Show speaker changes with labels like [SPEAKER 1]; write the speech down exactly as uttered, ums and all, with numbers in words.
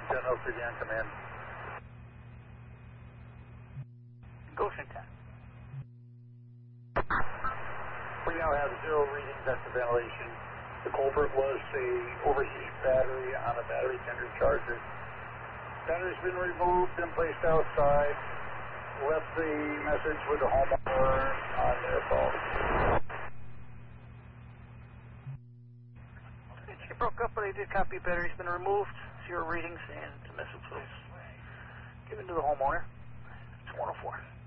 [SPEAKER 1] ten oh three on command.
[SPEAKER 2] Goshen ten.
[SPEAKER 1] We now have zero readings at the ventilation. The culprit was a overheated battery on a battery tender charger. Battery's been removed and placed outside. Left the message with the homeowner on their phone.
[SPEAKER 2] She broke up, but I did copy. Battery's been removed. Zero readings, and the message was given to the homeowner. It's one oh four.